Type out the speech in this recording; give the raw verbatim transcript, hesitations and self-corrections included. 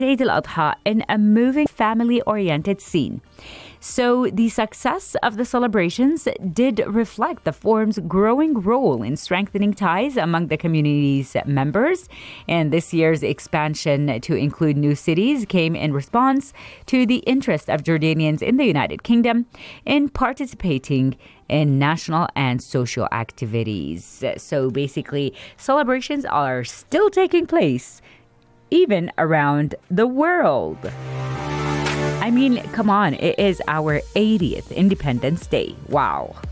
Eid al-Adha in a moving, family-oriented scene. So the success of the celebrations did reflect the forum's growing role in strengthening ties among the community's members. And this year's expansion to include new cities came in response to the interest of Jordanians in the United Kingdom in participating in national and social activities. So basically, celebrations are still taking place even around the world. I mean, come on, it is our eightieth Independence Day. Wow.